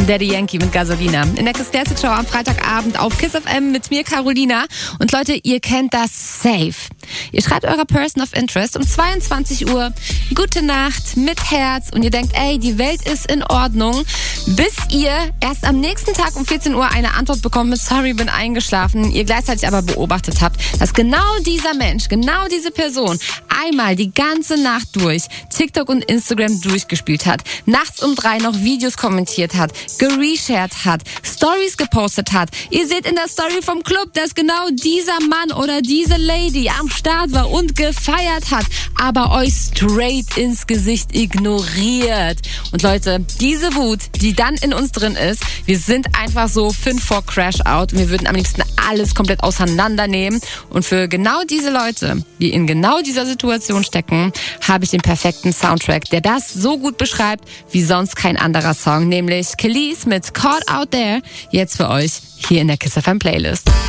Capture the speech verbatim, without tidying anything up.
Daddy Yankee mit Gasolina. In der Kiss Classic Show am Freitagabend auf Kiss F M mit mir, Carolina. Und Leute, ihr kennt das safe. Ihr schreibt eurer Person of Interest um zweiundzwanzig Uhr Gute Nacht mit Herz und ihr denkt, ey, die Welt ist in Ordnung, bis ihr erst am nächsten Tag um vierzehn Uhr eine Antwort bekommt mit sorry, bin eingeschlafen. Ihr gleichzeitig aber beobachtet habt, dass genau dieser Mensch, genau diese Person einmal die ganze Nacht durch TikTok und Instagram durchgespielt hat, nachts um drei noch Videos kommentiert hat, gereshared hat, Stories gepostet hat. Ihr seht in der Story vom Club, dass genau dieser Mann oder diese Lady am Start war und gefeiert hat, aber euch straight ins Gesicht ignoriert. Und Leute, diese Wut, die dann in uns drin ist, wir sind einfach so fünf vor Crash Out und wir würden am liebsten alles komplett auseinandernehmen. Und für genau diese Leute, die in genau dieser Situation stecken, habe ich den perfekten Soundtrack, der das so gut beschreibt wie sonst kein anderer Song, nämlich Kelis mit Caught Out There, jetzt für euch hier in der Kiss F M Playlist.